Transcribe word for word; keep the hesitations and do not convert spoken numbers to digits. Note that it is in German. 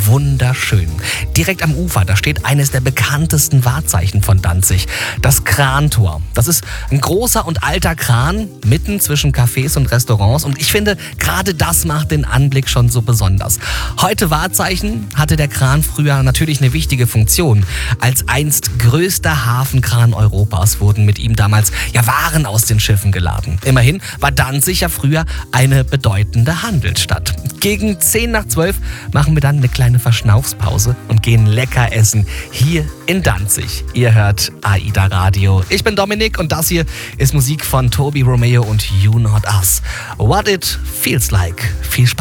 wunderschön. Direkt am Ufer, da steht eines der bekanntesten Wahrzeichen von Danzig, das Krantor. Das ist ein großer und alter Kran, mitten zwischen Cafés und Restaurants. Und ich finde, gerade das macht den Anblick schon so besonders. Heute Wahrzeichen hatte der Kran früher natürlich eine wichtige Funktion. Als einst größter Hafenkran Europas wurden mit ihm damals ja Waren aus den Schiffen geladen. Immerhin war Danzig ja früher eine bedeutende Handelsstadt. Gegen zehn nach zwölf machen wir dann eine kleine Verschnaufspause und gehen lecker essen hier in Danzig. Ihr hört AIDA Radio. Ich bin Dominik und das hier ist Musik von Toby Romeo und You Not Us. What It Feels Like. Viel Spaß.